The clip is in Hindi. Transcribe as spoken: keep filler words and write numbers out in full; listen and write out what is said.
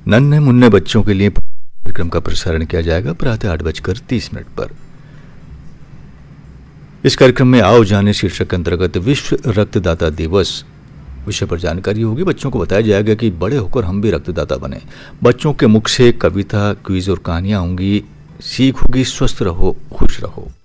नन्हे मुन्ने बच्चों के लिए कार्यक्रम का प्रसारण किया जाएगा प्रातः आठ बजकर तीस मिनट पर। इस कार्यक्रम में आओ जाने शीर्षक के अंतर्गत विश्व रक्तदाता दिवस विषय पर जानकारी होगी। बच्चों को बताया जाएगा कि बड़े होकर हम भी रक्तदाता बने। बच्चों के मुख से कविता, क्विज और कहानियां होंगी। सीख होगी, स्वस्थ रहो, खुश रहो।